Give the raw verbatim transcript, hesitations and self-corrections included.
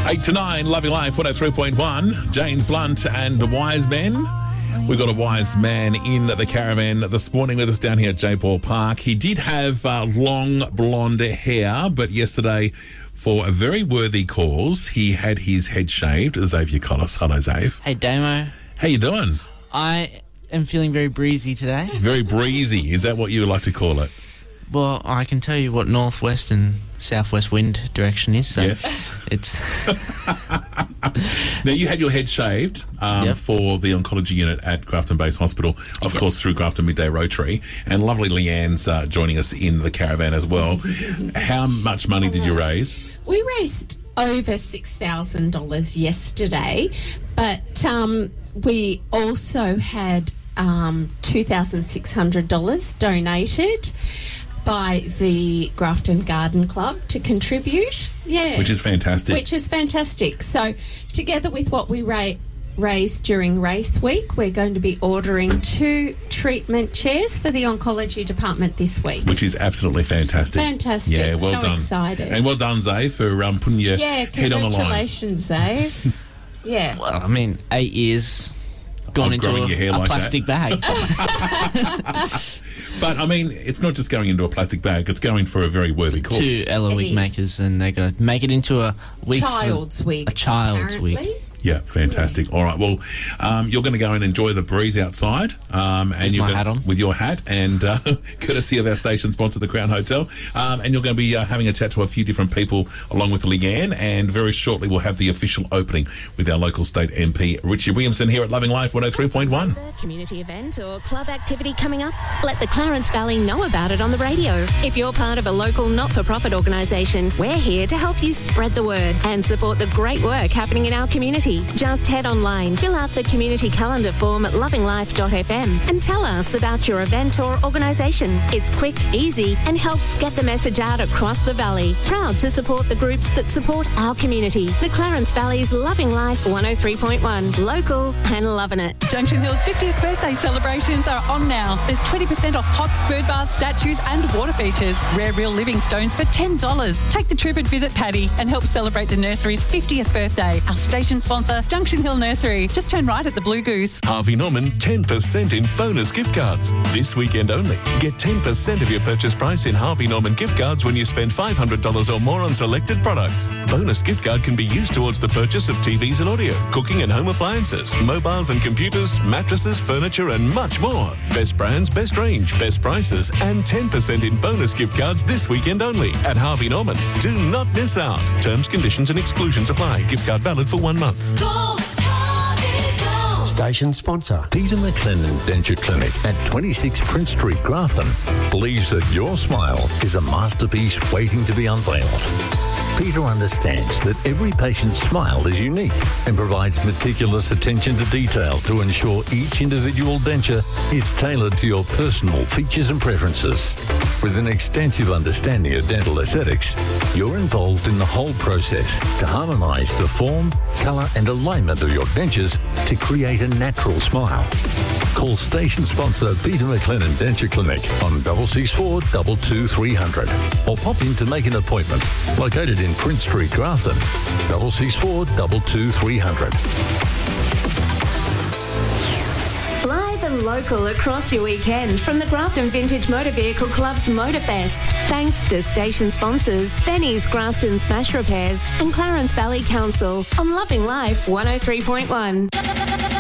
eight to nine, Loving Life, one oh three point one. James Blunt and the Wise Men. We've got a wise man in the caravan this morning with us down here at J. Paul Park. He did have uh, long blonde hair, but yesterday, for a very worthy cause, he had his head shaved. Xavier Collis. Hello, Xav. Hey, Damo. How you doing? I am feeling very breezy today. Very breezy. Is that what you would like to call it? Well, I can tell you what northwest and southwest wind direction is. So yes. It's Now, you had your head shaved um, Yep. for the oncology unit at Grafton Base Hospital, of Yep. course, through Grafton Midday Rotary. And lovely Leanne's uh, joining us in the caravan as well. How much money did you raise? We raised over six thousand dollars yesterday, but um, we also had um, two thousand six hundred dollars donated by the Grafton Garden Club to contribute. Yeah. Which is fantastic. Which is fantastic. So together with what we ra- raised during race week, we're going to be ordering two treatment chairs for the oncology department this week. Which is absolutely fantastic. Fantastic. Yeah, well so done. excited. And well done, Zay, for um, putting your yeah, head on the line. congratulations, Zay. Yeah. well, I mean, eight years gone Of into growing a, your hair a like plastic bag. But, I mean, it's not just going into a plastic bag. It's going for a very worthy cause. Two Ella It wig is. makers, and they're going to make it into a wig. for- Child's wig. A child's wig. apparently. Yeah, fantastic. All right, well, um, you're going to go and enjoy the breeze outside. Um, and With you're my gonna, hat on. With your hat, and uh, courtesy of our station sponsor, the Crown Hotel. Um, and you're going to be uh, having a chat to a few different people along with Leanne. And very shortly, we'll have the official opening with our local state M P, Richie Williamson, here at Loving Life one oh three point one. There's a community event or club activity coming up? Let the Clarence Valley know about it on the radio. If you're part of a local not-for-profit organisation, we're here to help you spread the word and support the great work happening in our community. Just head online, fill out the community calendar form at loving life dot f m and tell us about your event or organisation. It's quick, easy and helps get the message out across the valley. Proud to support the groups that support our community. The Clarence Valley's Loving Life one oh three point one. Local and loving it. Junction Hill's fiftieth birthday celebrations are on now. There's twenty percent off pots, bird baths, statues and water features. Rare real living stones for ten dollars. Take the trip and visit Paddy and help celebrate the nursery's fiftieth birthday. Our station sponsor, Junction Hill Nursery. Just turn right at the Blue Goose. Harvey Norman, ten percent in bonus gift cards. This weekend only. Get ten percent of your purchase price in Harvey Norman gift cards when you spend five hundred dollars or more on selected products. Bonus gift card can be used towards the purchase of T Vs and audio, cooking and home appliances, mobiles and computers, mattresses, furniture and much more. Best brands, best range, best prices and ten percent in bonus gift cards this weekend only at Harvey Norman. Do not miss out. Terms, conditions and exclusions apply. Gift card valid for one month. Station sponsor. Peter McLennan Denture Clinic at twenty-six Prince Street, Grafton, believes that your smile is a masterpiece waiting to be unveiled. Peter understands that every patient's smile is unique and provides meticulous attention to detail to ensure each individual denture is tailored to your personal features and preferences. With an extensive understanding of dental aesthetics, you're involved in the whole process to harmonise the form, colour and alignment of your dentures to create a natural smile. Call station sponsor Peter McLennan Denture Clinic on double six four two two three hundred or pop in to make an appointment. Located in Prince Street, Grafton, double six four two two three hundred. Live and local across your weekend from the Grafton Vintage Motor Vehicle Club's Motorfest. Thanks to station sponsors Benny's Grafton Smash Repairs and Clarence Valley Council on Loving Life one oh three point one.